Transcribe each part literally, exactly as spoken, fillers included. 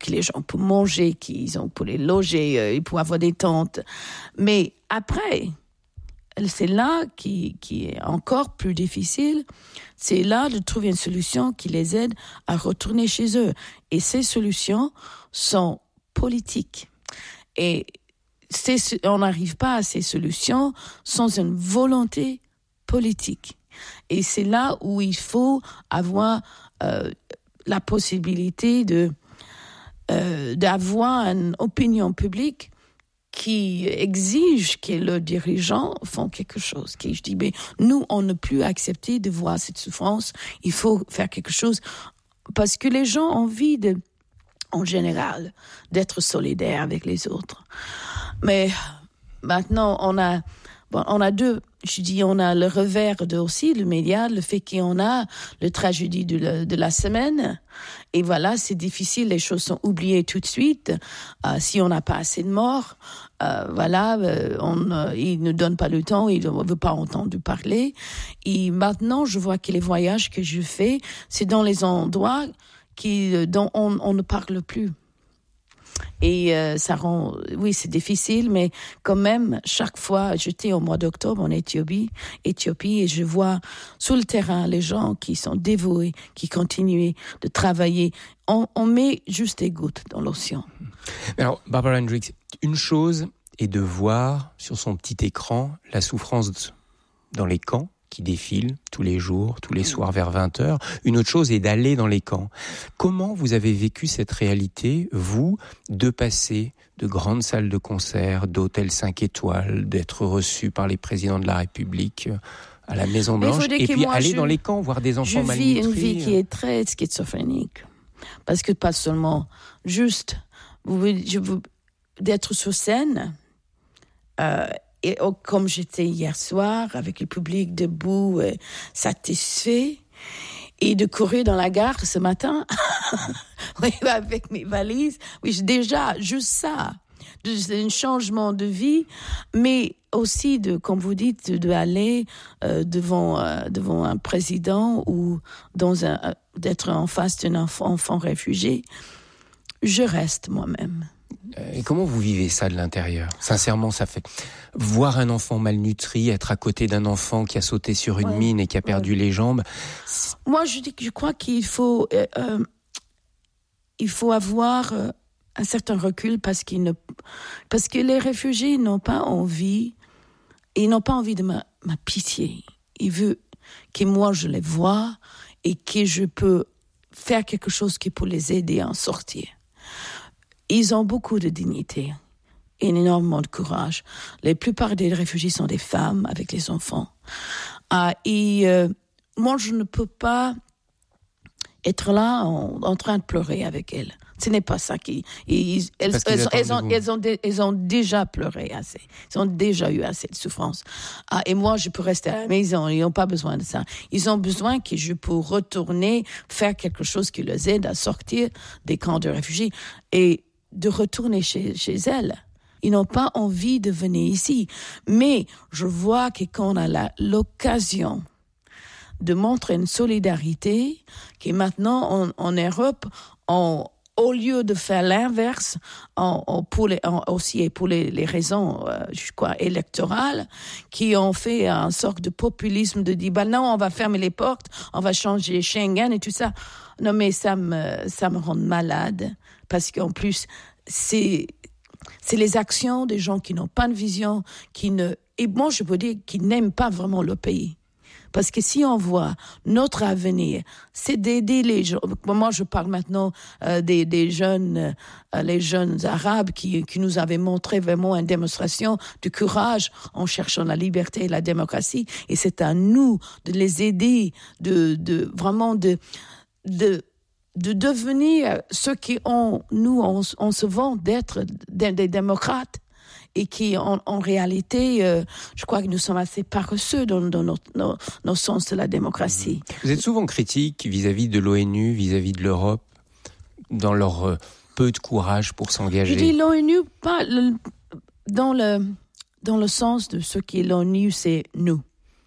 que les gens peuvent manger, qu'ils ont pour les loger, euh, pour avoir des tentes. Mais après, c'est là qui, qui est encore plus difficile. C'est là de trouver une solution qui les aide à retourner chez eux. Et ces solutions sont politiques. Et c'est, on n'arrive pas à ces solutions sans une volonté politique. Et c'est là où il faut avoir euh, la possibilité de, euh, d'avoir une opinion publique qui exige que les dirigeants font quelque chose. Qui je dis, mais nous, on ne peut plus accepter de voir cette souffrance. Il faut faire quelque chose parce que les gens ont envie de, en général, d'être solidaires avec les autres. Mais maintenant, on a, bon, on a deux. Je dis, on a le revers de aussi le média, le fait qu'on a le tragédie de la, de la semaine. Et voilà, c'est difficile, les choses sont oubliées tout de suite. Euh, si on n'a pas assez de morts, euh, voilà, euh, on, euh, il ne donne pas le temps, il ne veut pas entendre parler. Et maintenant, je vois que les voyages que je fais, c'est dans les endroits qui, dont on, on ne parle plus. Et euh, ça rend, oui, c'est difficile, mais quand même, chaque fois, j'étais au mois d'octobre en Éthiopie, Éthiopie, et je vois sur le terrain les gens qui sont dévoués, qui continuent de travailler. On, on met juste des gouttes dans l'océan. Alors, Barbara Hendricks, une chose est de voir sur son petit écran la souffrance dans les camps qui défilent tous les jours, tous les soirs vers vingt heures. Une autre chose est d'aller dans les camps. Comment vous avez vécu cette réalité, vous, de passer de grandes salles de concert, d'hôtels cinq étoiles, d'être reçu par les présidents de la République à la Maison-Blanche, et puis moi, aller je, dans les camps, voir des enfants malnutris. Je vis une vie qui est très schizophrénique. Parce que pas seulement juste vous, je vous, d'être sur scène, euh, et oh, comme j'étais hier soir, avec le public debout, euh, satisfait, et de courir dans la gare ce matin, oui, avec mes valises, oui, déjà, juste ça, un changement de vie, mais aussi, de, comme vous dites, d'aller euh, devant, euh, devant un président ou dans un, d'être en face d'un enfant, enfant réfugié. Je reste moi-même. Et comment vous vivez ça de l'intérieur ? Sincèrement, ça fait voir un enfant malnutri, être à côté d'un enfant qui a sauté sur une ouais, mine et qui a perdu ouais. les jambes. C'est... Moi, je dis que je crois qu'il faut, euh, euh, il faut avoir euh, un certain recul parce qu'ils ne, parce que les réfugiés n'ont pas envie, ils n'ont pas envie de ma, ma pitié. Ils veulent que moi je les vois et que je peux faire quelque chose qui peut les aider à en sortir. Ils ont beaucoup de dignité et énormément de courage. La plupart des réfugiés sont des femmes avec les enfants. Ah, et euh, moi, je ne peux pas être là en, en train de pleurer avec elles. Ce n'est pas ça qui... Ils, elles, elles, elles, elles, ont, elles, ont, elles ont déjà pleuré assez. Elles ont déjà eu assez de souffrance. Ah, et moi, je peux rester à la maison. Ils n'ont pas besoin de ça. Ils ont besoin que je peux retourner, faire quelque chose qui les aide à sortir des camps de réfugiés et de retourner chez, chez elles. Ils n'ont pas envie de venir ici. Mais je vois que quand on a la, l'occasion de montrer une solidarité, que maintenant, en, en Europe, on, au lieu de faire l'inverse, on, on, pour les, on, aussi pour les, les raisons euh, je crois, électorales, qui ont fait un sorte de populisme de dire, bah non, on va fermer les portes, on va changer Schengen et tout ça. Non, mais ça me, ça me rend malade. Parce qu'en plus, c'est, c'est les actions des gens qui n'ont pas de vision, qui ne, et moi je peux dire, qui n'aiment pas vraiment le pays. Parce que si on voit notre avenir, c'est d'aider les gens. Moi, je parle maintenant euh, des, des jeunes, euh, les jeunes arabes qui, qui nous avaient montré vraiment une démonstration de courage en cherchant la liberté et la démocratie. Et c'est à nous de les aider, de, de vraiment de, de de devenir ceux qui ont, nous, on, on se vend d'être des, des démocrates et qui, en, en réalité, euh, je crois que nous sommes assez paresseux dans, dans nos, nos, nos sens de la démocratie. Vous êtes souvent critique vis-à-vis de l'ONU, vis-à-vis de l'Europe, dans leur euh, peu de courage pour s'engager. Je dis l'ONU, pas le, dans, le, dans le sens de ce qui est l'ONU, c'est nous.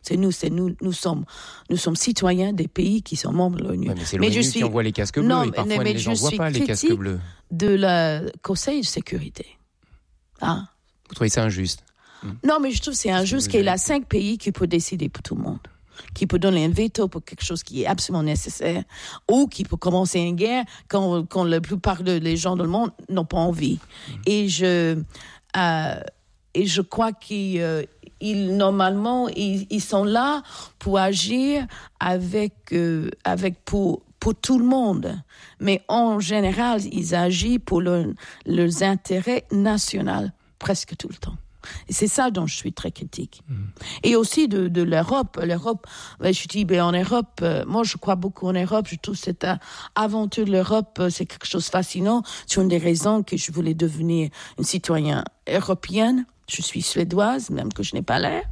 C'est nous, c'est nous, nous sommes, nous sommes citoyens des pays qui sont membres de l'ONU. Ouais, mais c'est l'ONU qui envoie les casques bleus non, et parfois mais, elle mais ne les envoie pas, les casques bleus. De la Conseil de sécurité. Hein? Vous trouvez ça injuste? Non, mais je trouve que c'est injuste qu'il y ait cinq pays qui peuvent décider pour tout le monde, qui peut donner un veto pour quelque chose qui est absolument nécessaire, ou qui peut commencer une guerre quand, quand la plupart des gens dans le monde n'ont pas envie. Mmh. Et je, euh, et je crois qu'ils, euh, ils, normalement, ils, ils sont là pour agir avec, euh, avec pour, pour tout le monde. Mais en général, ils agissent pour le, leurs intérêts nationaux, presque tout le temps. Et c'est ça dont je suis très critique. Mmh. Et aussi de, de l'Europe. L'Europe, ben, je dis, ben, en Europe, euh, moi je crois beaucoup en Europe. Je trouve que cette euh, aventure de l'Europe, euh, c'est quelque chose de fascinant. C'est une des raisons que je voulais devenir une citoyenne européenne. Je suis suédoise, même que je n'ai pas l'air.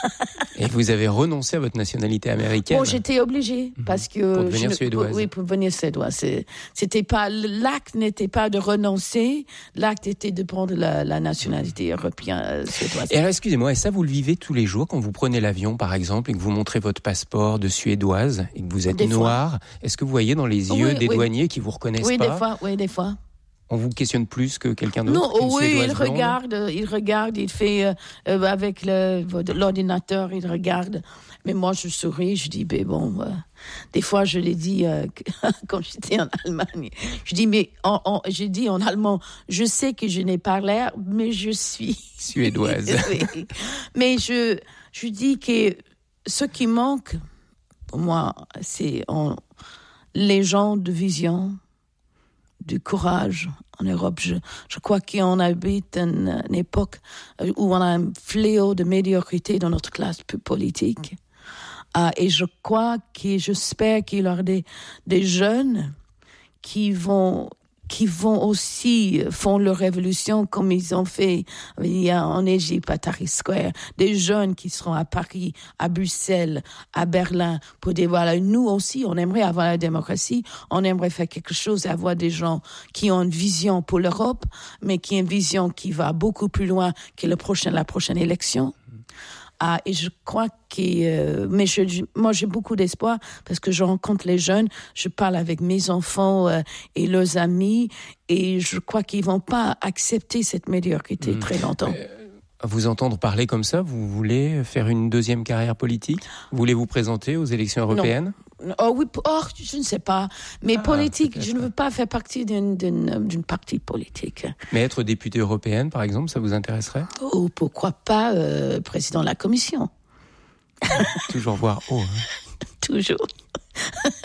Et vous avez renoncé à votre nationalité américaine? Bon, j'étais obligée, mmh. parce que... Pour devenir je, suédoise. Oui, pour devenir suédoise. C'est, c'était pas, l'acte n'était pas de renoncer, l'acte était de prendre la, la nationalité européenne euh, suédoise. Et alors, excusez-moi, et ça, vous le vivez tous les jours quand vous prenez l'avion, par exemple, et que vous montrez votre passeport de suédoise, et que vous êtes des noire, fois. Est-ce que vous voyez dans les yeux oui, des oui. douaniers qui vous reconnaissent oui, pas? Oui, des fois, oui, des fois. On vous questionne plus que quelqu'un d'autre? Non, oui, il regarde, il regarde, il fait euh, euh, avec le, l'ordinateur, il regarde. Mais moi, je souris, je dis, ben bon, euh, des fois, je l'ai dit euh, quand j'étais en Allemagne. Je dis, mais en, en, j'ai dit en allemand, je sais que je n'ai pas l'air, mais je suis suédoise. Oui. Mais je, je dis que ce qui manque, pour moi, c'est en, les gens de vision, du courage en Europe. Je, je crois qu'on habite une, une époque où on a un fléau de médiocrité dans notre classe politique. Uh, et je crois que j'espère qu'il y aura des, des jeunes qui vont, qui vont aussi font leur révolution comme ils ont fait il y a en Égypte à Tahrir Square, des jeunes qui seront à Paris, à Bruxelles, à Berlin pour dire voilà, nous aussi on aimerait avoir la démocratie, on aimerait faire quelque chose, avoir des gens qui ont une vision pour l'Europe, mais qui ont une vision qui va beaucoup plus loin que le prochain, la prochaine élection. Ah, et je crois que, euh, mais je, je, moi j'ai beaucoup d'espoir parce que je rencontre les jeunes, je parle avec mes enfants euh, et leurs amis, et je crois qu'ils vont pas accepter cette médiocrité mmh. très longtemps. Euh, vous entendre parler comme ça, vous voulez faire une deuxième carrière politique? Vous voulez vous présenter aux élections européennes? Non. Oh oui, oh, je ne sais pas. Mais ah, politique, peut-être. Je ne veux pas faire partie d'une, d'une, d'une partie politique. Mais être députée européenne, par exemple, ça vous intéresserait? Oh, pourquoi pas euh, président de la Commission? Toujours voir haut. Hein. Toujours.